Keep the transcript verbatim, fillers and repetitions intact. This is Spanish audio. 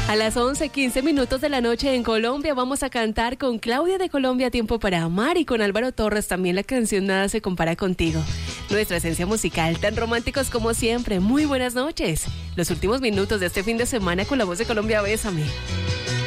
A las once quince minutos de la noche en Colombia vamos a cantar con Claudia de Colombia Tiempo para Amar y con Álvaro Torres también la canción Nada se compara contigo. Nuestra esencia musical, tan románticos como siempre. Muy buenas noches. Los últimos minutos de este fin de semana con la voz de Colombia, bésame.